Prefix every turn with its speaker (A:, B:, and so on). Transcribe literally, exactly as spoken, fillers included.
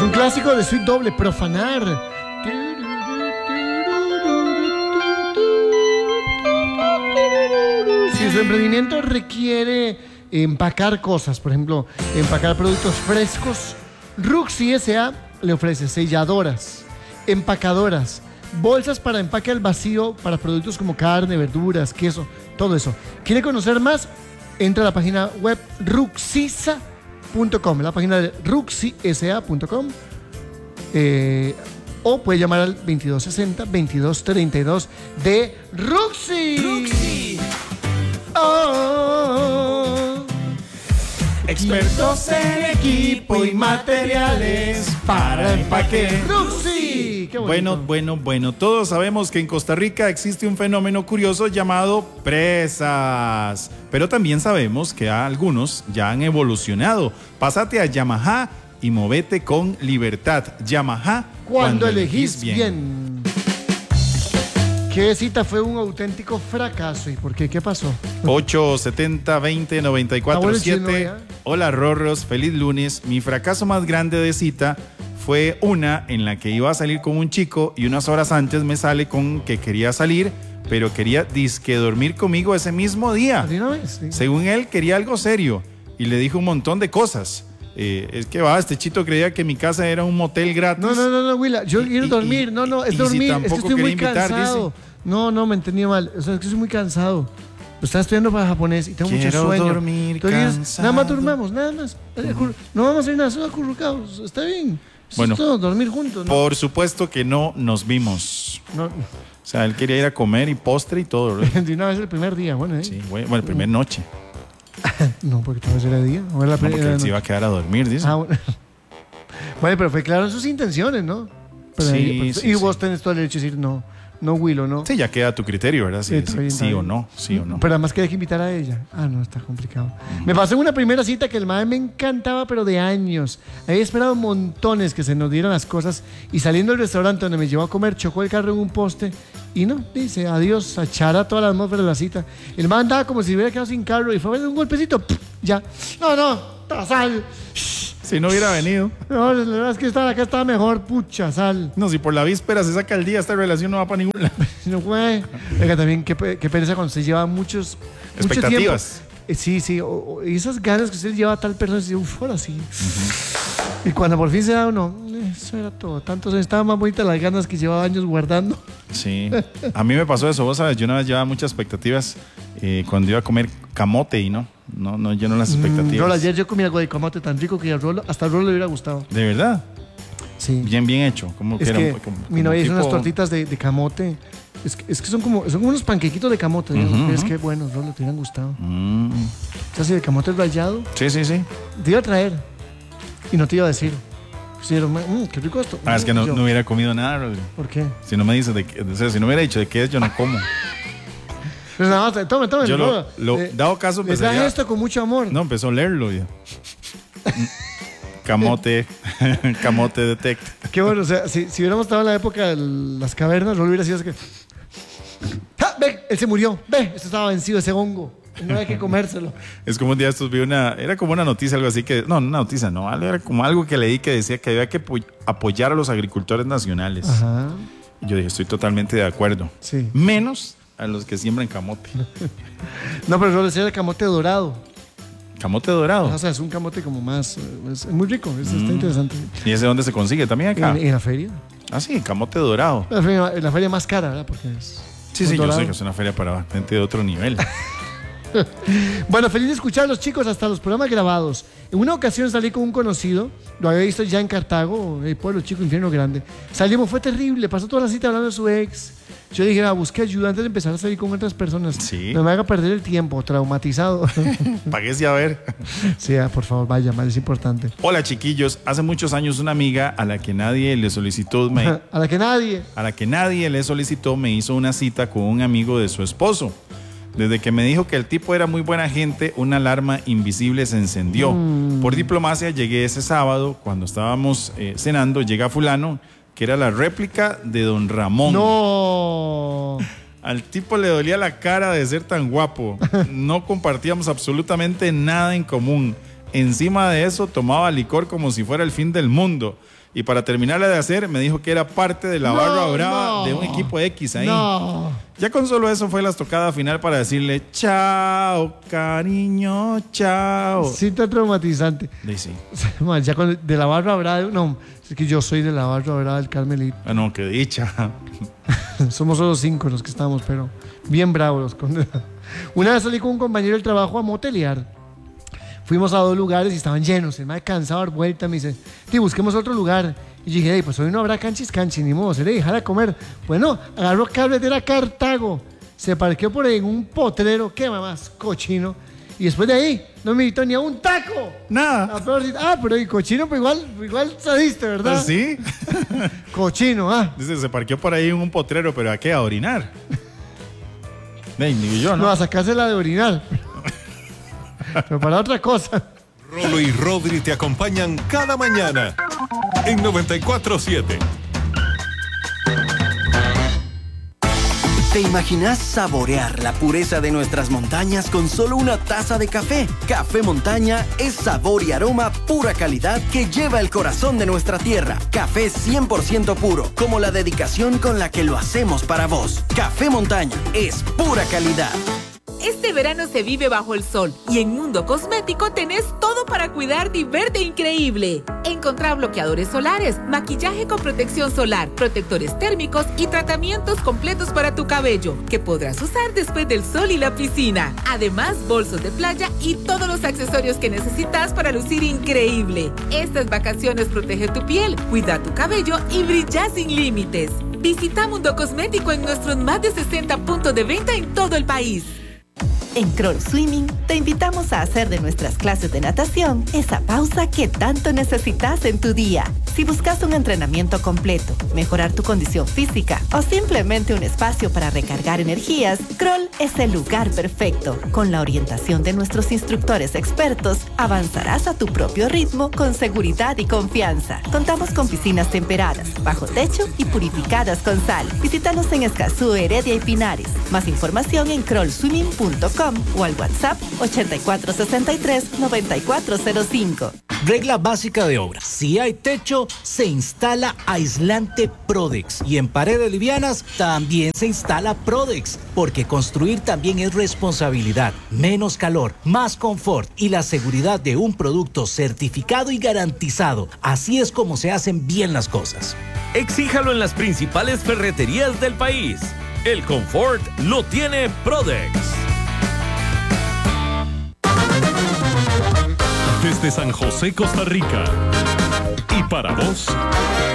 A: Es un clásico de Suite Doble, Profanar. Si su emprendimiento requiere empacar cosas, por ejemplo, empacar productos frescos, Ruxy S A le ofrece selladoras, empacadoras, bolsas para empaque al vacío para productos como carne, verduras, queso, todo eso. ¿Quiere conocer más? Entra a la página web ruxisa punto com, la página de ruxy s a punto com, eh, o puede llamar al veintidós sesenta, veintidós treinta y dos de Ruxy.
B: Ruxy.
A: Oh.
B: Expertos en equipo y materiales para empaque.
A: Ruxy. Qué
C: bueno, bueno, bueno. Todos sabemos que en Costa Rica existe un fenómeno curioso llamado presas. Pero también sabemos que algunos ya han evolucionado. Pásate a Yamaha y movete con libertad. Yamaha,
A: cuando, cuando elegís bien. bien. ¿Qué cita fue un auténtico fracaso? ¿Y por qué? ¿Qué pasó?
C: ocho setenta veinte noventa y cuatro siete. Hola, Rorros. Feliz lunes. Mi fracaso más grande de cita fue una en la que iba a salir con un chico y unas horas antes me sale con que quería salir, pero quería disque dormir conmigo ese mismo día.
A: Sí.
C: Según él, quería algo serio y le dijo un montón de cosas. Eh, es que va, este chito creía que mi casa era un motel gratis.
A: No, no, no, no, Willa, yo quiero dormir.
C: Y,
A: no, no, es
C: y
A: dormir.
C: Si
A: es que estoy muy invitar, cansado. Dice. No, no, me entendí mal. O sea, es que estoy muy cansado. Estaba estudiando para japonés y tengo
C: quiero
A: mucho sueño.
C: Dormir
A: Entonces,
C: cansado.
A: nada más durmamos, nada más. Uh-huh. No vamos a hacer nada, solo acurrucados. Está bien.
C: Bueno,
A: todo, dormir juntos, ¿no?
C: Por supuesto que no nos vimos.
A: No.
C: O sea, él quería ir a comer y postre y todo, ¿verdad?
A: De una vez el primer día, bueno, ¿eh?
C: Sí, bueno, el primer noche.
A: No, porque tal vez era día. O era la
C: no, porque él se iba a quedar a dormir, dice. Ah,
A: bueno. Bueno, pero fue claro en sus intenciones, ¿no? Pero
C: sí,
A: ahí, pues,
C: sí,
A: y vos
C: sí.
A: tenés todo el derecho de decir no, no, Willow, ¿no?
C: Sí, ya queda a tu criterio, ¿verdad? Sí,
A: sí,
C: sí,
A: bien,
C: sí o no, sí o no.
A: Pero además que hay que invitar a ella. Ah, no, está complicado. Mm. Me pasó en una primera cita que el madre me encantaba, pero de años. Había esperado montones que se nos dieran las cosas y saliendo del restaurante donde me llevó a comer, chocó el carro en un poste y no, dice adiós, a chara toda la atmósfera de la cita. El madre andaba como si hubiera quedado sin carro y fue a ver un golpecito, ¡pum! Ya. No, no, sal.
C: Si no hubiera venido.
A: No, la verdad es que estar acá estaba mejor, pucha, sal.
C: No, si por la víspera se saca el día, esta relación no va para ningún lado.
A: No fue. Oiga, también qué, qué pereza cuando se lleva muchos,
C: expectativas.
A: Mucho tiempo. Sí, sí, o, o, y esas ganas que usted lleva a tal persona, y dice, uff, ahora sí. Uh-huh. Y cuando por fin se da uno, eso era todo. Tanto estaba más bonita las ganas que llevaba años guardando.
C: Sí, a mí me pasó eso, vos sabes, yo una vez llevaba muchas expectativas eh, cuando iba a comer camote y no, no, no llenó las expectativas.
A: Mm, Rolo, ayer yo comí algo de camote tan rico que a Rolo, hasta a Rolo le hubiera gustado.
C: ¿De verdad?
A: Sí.
C: Bien, bien hecho. Como
A: es
C: que,
A: que
C: era, como, como
A: mi novia hizo
C: tipo...
A: unas tortitas de, de camote. Es que, es que son como, son como unos panquequitos de camote. Uh-huh, es que bueno, Rolo, te hubieran gustado.
C: Uh-huh.
A: ¿Estás así de camote rallado?
C: Sí, sí, sí.
A: Te iba a traer y no te iba a decir. Sí, mmm, qué rico esto.
C: Ah, es que no, no hubiera comido nada, Rodrigo.
A: ¿Por qué?
C: Si no me dices de qué, o sea, si no me hubiera dicho de qué es, yo no como.
A: Pues nada más, tome, tome.
C: Yo lo, lo
A: eh,
C: dado caso
A: les da esto con mucho amor.
C: No, empezó a leerlo ya. Camote, camote detect.
A: Qué bueno, o sea, si, si hubiéramos estado en la época de las cavernas, no hubiera sido así que... ¡Ah, ve! Él se murió. Ve, esto estaba vencido, ese hongo. No hay que comérselo.
C: Es como un día estos vi una, era como una noticia, algo así que, no, no una noticia, no, era como algo que leí que decía que había que apoyar a los agricultores nacionales.
A: Ajá.
C: Y yo dije, estoy totalmente de acuerdo.
A: Sí.
C: Menos a los que siembran camote.
A: No, pero yo decía el camote dorado.
C: ¿Camote dorado?
A: O sea, es un camote como más, es muy rico, es, mm. está interesante.
C: ¿Y ese dónde se consigue? ¿También acá?
A: En, en la feria.
C: Ah, sí, camote dorado.
A: La feria, la feria más cara, ¿verdad? Porque es
C: sí, sí,
A: dorado.
C: Yo sé que es una feria para gente de otro nivel.
A: Bueno, feliz de escuchar a los chicos hasta los programas grabados. En una ocasión salí con un conocido, lo había visto ya en Cartago, el pueblo chico, infierno grande. Salimos, fue terrible, pasó toda la cita hablando de su ex. Yo dije, ah, busqué ayuda antes de empezar a salir con otras personas.
C: Sí.
A: No me haga perder el tiempo, traumatizado.
C: Páguese a ver.
A: Sí, ah, por favor, vaya, mal, es importante.
C: Hola, chiquillos. Hace muchos años una amiga a la que nadie le solicitó... Me,
A: a la que nadie.
C: A la que nadie le solicitó me hizo una cita con un amigo de su esposo. Desde que me dijo que el tipo era muy buena gente, una alarma invisible se encendió. Mm. Por diplomacia llegué ese sábado, cuando estábamos eh, cenando, llega fulano, que era la réplica de don Ramón.
A: ¡No!
C: Al tipo le dolía la cara de ser tan guapo. No compartíamos absolutamente nada en común. Encima de eso tomaba licor como si fuera el fin del mundo. Y para terminarla de hacer, me dijo que era parte de la
A: No,
C: barra brava
A: no.
C: de un equipo X ahí.
A: No.
C: Ya con solo eso fue la estocada final para decirle chao, cariño, chao.
A: Sí, está traumatizante.
C: Sí, sí.
A: Man, ya con- de la barra brava, no, es que yo soy de la barra brava del Carmelito.
C: Ah, no, qué dicha.
A: Somos solo cinco los que estamos, pero bien bravos. Con... Una vez salí con un compañero del trabajo a motelear. Fuimos a dos lugares y estaban llenos. El mae cansado de dar vuelta me dice, tío, busquemos otro lugar. Y yo dije, "Ey, pues hoy no habrá canchis canchis, ni modo, seré dejar a comer". Bueno, agarró carretera a Cartago. Se parqueó por ahí en un potrero, qué mamás, cochino. Y después de ahí, no me invitó ni a un taco.
C: Nada.
A: A peor si- Ah, pero y cochino, pues igual, igual saliste, ¿verdad?
C: ¿Ah, sí?
A: Cochino, ah.
C: Dice, se parqueó por ahí en un potrero, pero ¿a qué? ¿A orinar? Ey, ni yo,
A: No,
C: ¿no?
A: a sacársela de orinar. Pero para otra cosa.
D: Rolo y Rodri te acompañan cada mañana en noventa y cuatro siete.
E: ¿Te imaginas saborear la pureza de nuestras montañas con solo una taza de café? Café Montaña es sabor y aroma pura calidad que lleva el corazón de nuestra tierra. Café cien por ciento puro, como la dedicación con la que lo hacemos para vos. Café Montaña es pura calidad.
F: Este verano se vive bajo el sol y en Mundo Cosmético tenés todo para cuidarte y verte increíble. Encontrá bloqueadores solares, maquillaje con protección solar, protectores térmicos y tratamientos completos para tu cabello que podrás usar después del sol y la piscina. Además, bolsos de playa y todos los accesorios que necesitas para lucir increíble. Estas vacaciones protege tu piel, cuida tu cabello y brilla sin límites. Visita Mundo Cosmético en nuestros más de sesenta puntos de venta en todo el país.
G: En Kroll Swimming te invitamos a hacer de nuestras clases de natación esa pausa que tanto necesitas en tu día. Si buscas un entrenamiento completo, mejorar tu condición física o simplemente un espacio para recargar energías, Kroll es el lugar perfecto. Con la orientación de nuestros instructores expertos, avanzarás a tu propio ritmo con seguridad y confianza. Contamos con piscinas temperadas, bajo techo y purificadas con sal. Visítanos en Escazú, Heredia y Pinares. Más información en kroll swimming punto com o al WhatsApp ochenta y cuatro sesenta y tres noventa y cuatro cero cinco.
H: Regla básica de obra. Si hay techo, se instala aislante Prodex. Y en paredes livianas también se instala Prodex. Porque construir también es responsabilidad. Menos calor, más confort y la seguridad de un producto certificado y garantizado. Así es como se hacen bien las cosas.
I: Exíjalo en las principales ferreterías del país. El confort lo tiene Prodex.
D: Desde San José, Costa Rica. Y para vos,